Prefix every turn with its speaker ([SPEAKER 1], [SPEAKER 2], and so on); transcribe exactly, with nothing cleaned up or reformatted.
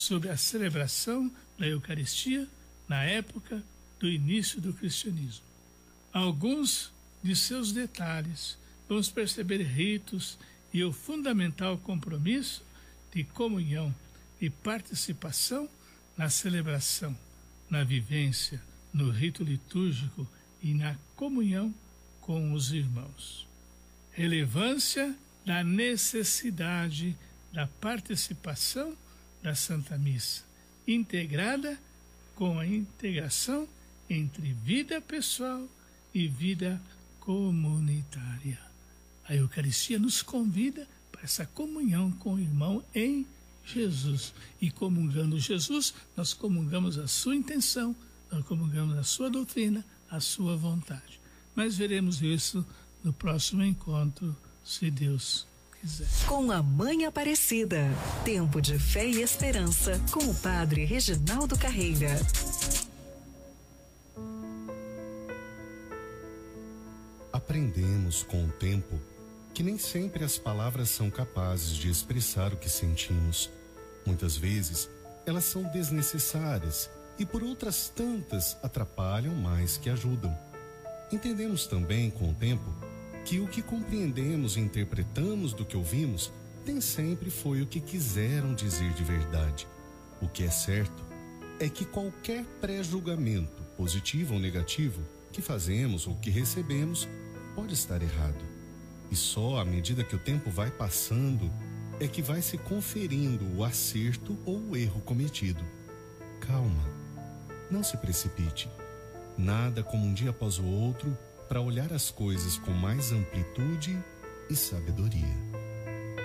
[SPEAKER 1] sobre a celebração da Eucaristia na época do início do cristianismo. Alguns de seus detalhes vamos perceber ritos e o fundamental compromisso de comunhão e participação na celebração, na vivência, no rito litúrgico e na comunhão com os irmãos. Relevância da necessidade da participação da Santa Missa, integrada com a integração entre vida pessoal e vida comunitária. A Eucaristia nos convida para essa comunhão com o irmão em Jesus. E comungando Jesus, nós comungamos a sua intenção, nós comungamos a sua doutrina, a sua vontade. Mas veremos isso no próximo encontro, se Deus quiser.
[SPEAKER 2] Com a Mãe Aparecida, tempo de fé e esperança, com o Padre Reginaldo Carreira.
[SPEAKER 3] Aprendemos com o tempo que nem sempre as palavras são capazes de expressar o que sentimos. Muitas vezes, elas são desnecessárias e por outras tantas atrapalham mais que ajudam. Entendemos também com o tempo que o que compreendemos e interpretamos do que ouvimos nem sempre foi o que quiseram dizer de verdade. O que é certo é que qualquer pré-julgamento, positivo ou negativo, que fazemos ou que recebemos, pode estar errado. E só à medida que o tempo vai passando é que vai se conferindo o acerto ou o erro cometido. Calma, não se precipite. Nada como um dia após o outro para olhar as coisas com mais amplitude e sabedoria.